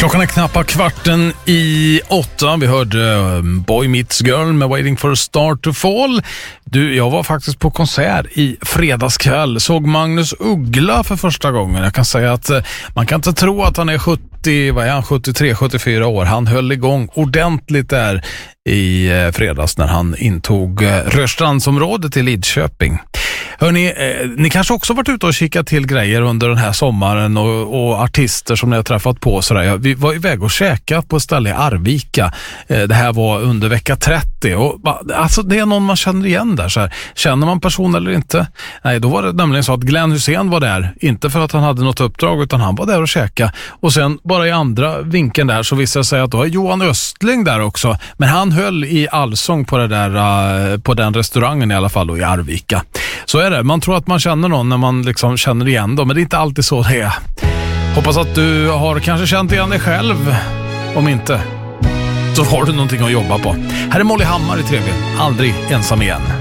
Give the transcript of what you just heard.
Klockan är knappt 7:15. Vi hörde Boy Meets Girl med Waiting for a Star to Fall. Du, jag var faktiskt på konsert i fredagskväll. Såg Magnus Uggla för första gången. Jag kan säga att man kan inte tro att han är 73-74 år. Han höll igång ordentligt där i fredags när han intog Rörstrandsområdet i Lidköping. Hörrni, ni kanske också varit ute och kikat till grejer under den här sommaren och artister som ni har träffat på. Sådär. Vi var iväg och käka på ett ställe i Arvika. Det här var under vecka 30. Och, alltså, det är någon man känner igen där. Så här. Känner man person eller inte? Nej, då var det nämligen så att Glenn Hussein var där. Inte för att han hade något uppdrag, utan han var där och käka. Och sen bara i andra vinkeln där så visade det sig att då är Johan Östling där också. Men han höll i allsång på det där, på den restaurangen i alla fall då, i Arvika. Så är det. Man tror att man känner någon när man liksom känner igen dem, men det är inte alltid så det är. Hoppas att du har kanske känt igen dig själv. Om inte, så har du någonting att jobba på. Här är Molly Hammar i Trevlig. Aldrig ensam igen.